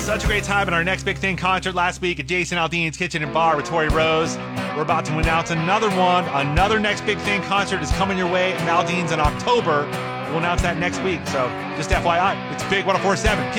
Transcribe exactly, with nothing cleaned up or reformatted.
Such a great time at our Next Big Thing concert last week at Jason Aldean's Kitchen and Bar with Tori Rose. We're about to announce another one. Another Next Big Thing concert is coming your way at Aldean's in October. We'll announce that next week. So just F Y I, it's Big one oh four point seven.